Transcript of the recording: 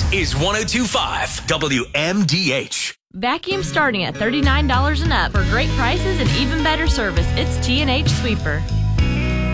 is 102.5 WMDH. Vacuum starting at $39 and up. For great prices and even better service, it's T&H Sweeper.